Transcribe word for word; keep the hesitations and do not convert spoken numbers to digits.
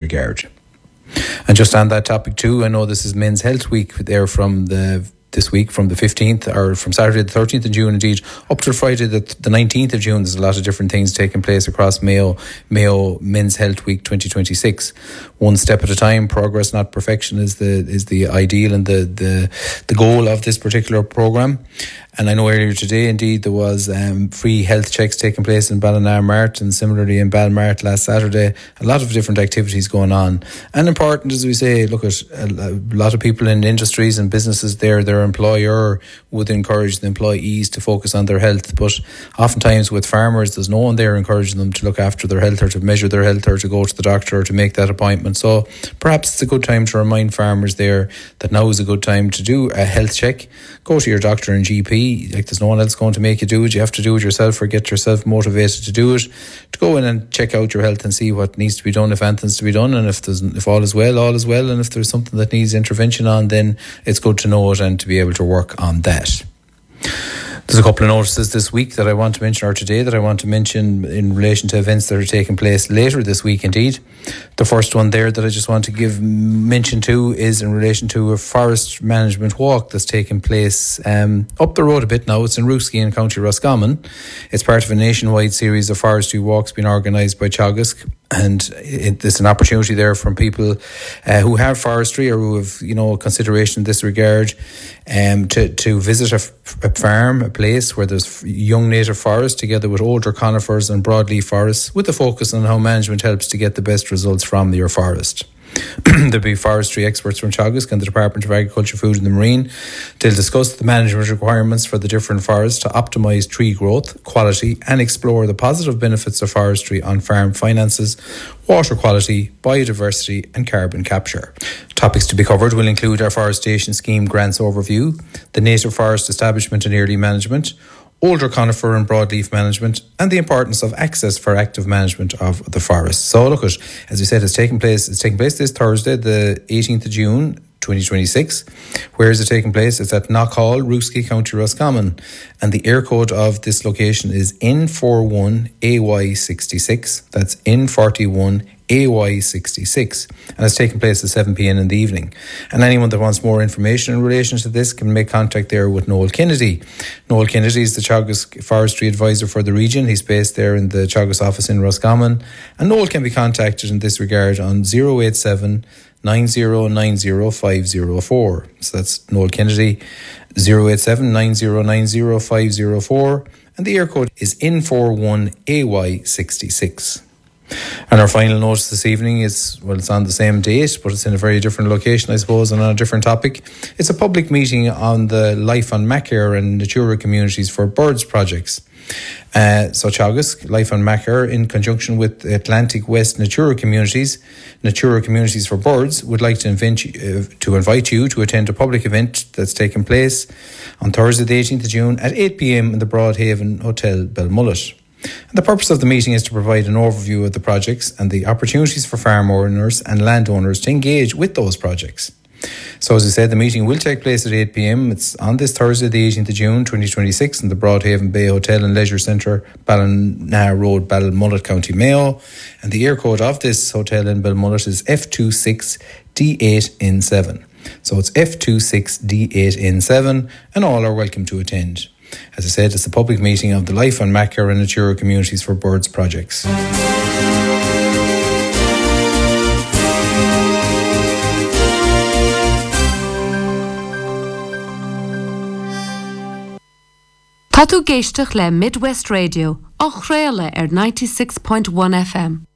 regard. And just on that topic too, I know this is Men's Health Week there from the this week from the fifteenth or from Saturday the thirteenth of June indeed up to Friday the, the nineteenth of June. There's a lot of different things taking place across Mayo Mayo Men's Health Week twenty twenty-six. One step at a time, progress not perfection is the is the ideal and the the, the goal of this particular programme. And I know earlier today, indeed, there was um, free health checks taking place in Ballina Mart and similarly in Balmart last Saturday. A lot of different activities going on. And important, as we say, look at a, a lot of people in industries and businesses there, their employer would encourage the employees to focus on their health. But oftentimes with farmers, there's no one there encouraging them to look after their health or to measure their health or to go to the doctor or to make that appointment. So perhaps it's a good time to remind farmers there that now is a good time to do a health check. Go to your doctor and G P. Like there's no one else going to make you do it. You have to do it yourself or get yourself motivated to do it. To go in and check out your health and see what needs to be done, if anything's to be done, and if there's if all is well, all is well, and if there's something that needs intervention on, then it's good to know it and to be able to work on that. There's a couple of notices this week that I want to mention, or today that I want to mention in relation to events that are taking place later this week indeed. The first one there that I just want to give mention to is in relation to a forest management walk that's taking place um, up the road a bit now. It's in Rooskey in County Roscommon. It's part of a nationwide series of forestry walks being organised by Teagasc. And it, it's an opportunity there from people uh, who have forestry or who have, you know, consideration in this regard um, to, to visit a, a farm, a place where there's young native forest together with older conifers and broadleaf forests, with a focus on how management helps to get the best results from your forest. There'll be forestry experts from Teagasc and the Department of Agriculture, Food and the Marine. They'll discuss the management requirements for the different forests to optimise tree growth, quality and explore the positive benefits of forestry on farm finances, water quality, biodiversity and carbon capture. Topics to be covered will include our forestation scheme grants overview, the native forest establishment and early management, older conifer and broadleaf management, and the importance of access for active management of the forest. So look at, as we said, it's taking place, it's taking place this Thursday, the eighteenth of June, twenty twenty-six. Where is it taking place? It's at Knockhall, Rooskey, County Roscommon. And the air code of this location is N forty-one A Y sixty-six. That's N forty-one A Y sixty-six, and it's taking place at seven p.m. in the evening. And anyone that wants more information in relation to this can make contact there with Noel Kennedy. Noel Kennedy is the Teagasc Forestry Advisor for the region. He's based there in the Teagasc office in Roscommon. And Noel can be contacted in this regard on zero eight seven, nine zero nine zero, five zero four. So that's Noel Kennedy, zero eight seven, nine zero nine zero, five zero four. And the air code is N forty-one A Y sixty-six. And our final notice this evening is, well, it's on the same date, but it's in a very different location, I suppose, and on a different topic. It's a public meeting on the Life on Macair and Natura Communities for Birds projects. Uh, so Teagasc, Life on Macair, in conjunction with Atlantic West Natura Communities, Natura Communities for Birds, would like to, invent, uh, to invite you to attend a public event that's taking place on Thursday the eighteenth of June at eight p.m. in the Broadhaven Hotel, Belmullet. And the purpose of the meeting is to provide an overview of the projects and the opportunities for farm owners and landowners to engage with those projects. So as I said, the meeting will take place at eight p.m. It's on this Thursday, the eighteenth of June, twenty twenty-six, in the Broadhaven Bay Hotel and Leisure Centre, Ballina Road, Balmullet, County Mayo. And the air code of this hotel in Balmullet is F twenty-six D eight N seven. So it's F twenty-six D eight N seven, and all are welcome to attend. As I said, it's a public meeting of the Life on Macair and Natura Communities for Birds projects. Tá tú géisteach le Midwest Radio, á chréile ar ninety-six point one F M.